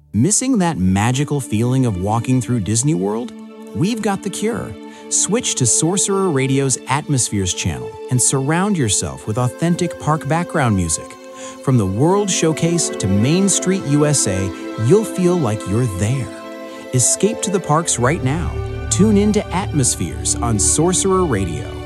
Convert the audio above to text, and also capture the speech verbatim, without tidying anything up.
Missing that magical feeling of walking through Disney World? We've got the cure. Switch to Sorcerer Radio's Atmospheres channel and surround yourself with authentic park background music. From the World Showcase to Main Street U S A, you'll feel like you're there. Escape to the parks right now. Tune in to Atmospheres on Sorcerer Radio.